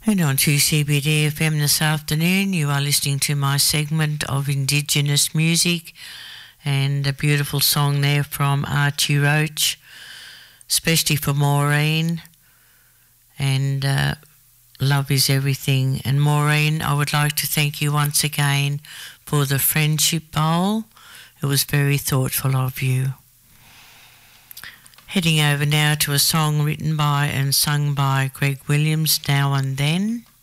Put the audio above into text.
And on 2CBD FM this afternoon, you are listening to my segment of Indigenous music and a beautiful song there from Archie Roach, especially for Maureen, and Love is Everything. And Maureen, I would like to thank you once again for the Friendship Bowl. It was very thoughtful of you. Heading over now to a song written by and sung by Greg Williams, Now and Then.